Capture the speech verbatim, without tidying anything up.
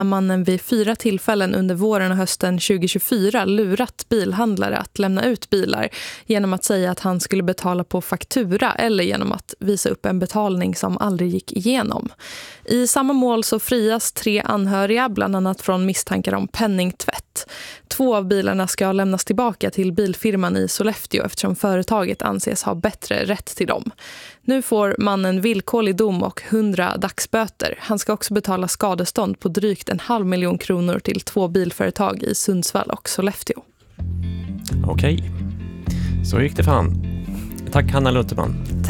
Mannen vid fyra tillfällen under våren och hösten tjugohundratjugofyra lurat bilhandlare att lämna ut bilar genom att säga att han skulle betala på faktura eller genom att visa upp en betalning som aldrig gick igenom. I samma mål så frias tre anhöriga, bland annat från misstankar om penningtvätt. Två av bilarna ska lämnas tillbaka till bilfirman i Sollefteå eftersom företaget anses ha bättre rätt till dem. Nu får mannen villkorlig dom och hundra dagsböter. Han ska också betala skadestånd på drygt en halv miljon kronor till två bilföretag i Sundsvall och Sollefteå. Okej, så gick det för han. Tack Hanna Lutterman.